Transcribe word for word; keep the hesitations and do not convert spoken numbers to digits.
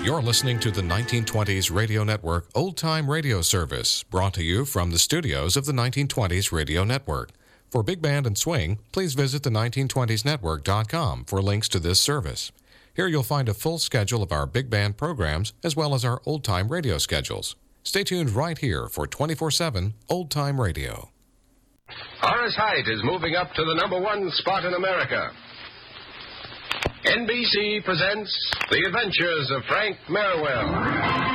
You're listening to the nineteen twenties Radio Network Old Time Radio Service, brought to you from the studios of the nineteen twenties Radio Network. For Big Band and Swing, please visit the nineteen twenties network dot com for links to this service. Here you'll find a full schedule of our big band programs as well as our old-time radio schedules. Stay tuned right here for twenty-four seven Old Time Radio. Horace Heidt is moving up to the number one spot in America. N B C presents The Adventures of Frank Merriwell.